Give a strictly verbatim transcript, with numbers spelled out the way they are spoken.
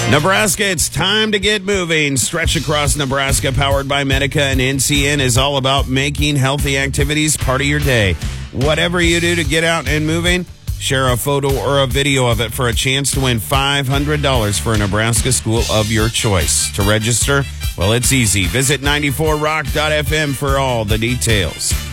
Nebraska, it's time to get moving. Stretch Across Nebraska, powered by Medica and N C N, is all about making healthy activities part of your day. Whatever you do to get out and moving, share a photo or a video of it for a chance to win five hundred dollars for a Nebraska school of your choice. To register, well, it's easy. Visit ninety-four rock dot f m for all the details.